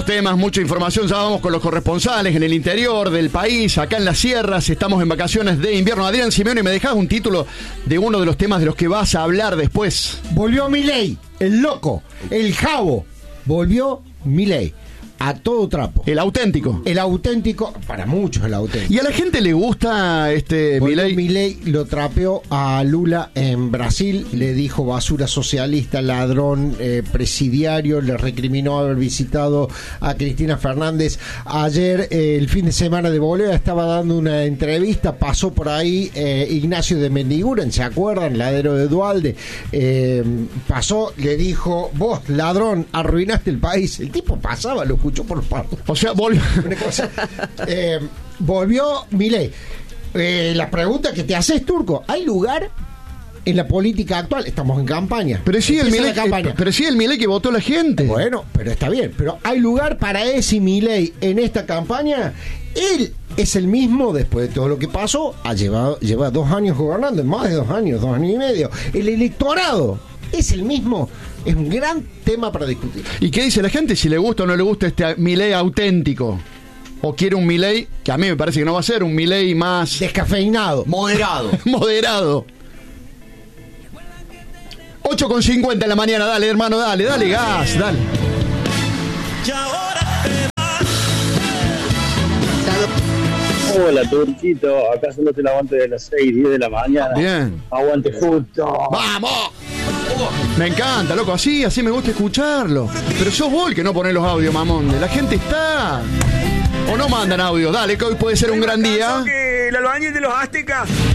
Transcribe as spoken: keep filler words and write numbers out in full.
muchos temas, mucha información. Ya vamos con los corresponsales en el interior del país, acá en las sierras. Estamos en vacaciones de invierno. Adrián Simeone, ¿me dejás un título de uno de los temas de los que vas a hablar después? Volvió Milei, el loco, el jabo. Volvió Milei. A todo trapo. El auténtico. El auténtico, para muchos el auténtico. ¿Y a la gente le gusta este Milei? Milei lo trapeó a Lula en Brasil, le dijo basura socialista, ladrón, eh, presidiario, le recriminó haber visitado a Cristina Fernández. Ayer, eh, el fin de semana de Bolivia, estaba dando una entrevista, pasó por ahí eh, Ignacio de Mendiguren, ¿se acuerdan? Ladero de Dualde. Eh, pasó, le dijo, vos, ladrón, arruinaste el país. El tipo pasaba, lo escuchó por partes. O sea, volvió. eh, volvió Milei. Eh, la pregunta que te haces, Turco, ¿hay lugar en la política actual? Estamos en campaña. Pero sí, el Milei, eh, pero sí el Milei que votó la gente. Bueno, pero está bien. Pero ¿hay lugar para ese Milei en esta campaña? Él es el mismo después de todo lo que pasó. Ha llevado, lleva dos años gobernando, más de dos años, dos años y medio. El electorado es el mismo. Es un gran tema para discutir. ¿Y qué dice la gente? Si le gusta o no le gusta este Milei auténtico. O quiere un Milei, que a mí me parece que no va a ser, un Milei más... descafeinado. Moderado. Moderado. ocho con cincuenta en la mañana, dale hermano, dale, dale gas, dale. Hola, Turquito, acá solo te levanto de las seis, diez de la mañana. Bien. Aguante justo. ¡Vamos! Me encanta, loco, así, así me gusta escucharlo. Pero sos vos el que no ponés los audios, mamón. La gente está... O no mandan audios, dale, que hoy puede ser un gran día. Que el albañil de los aztecas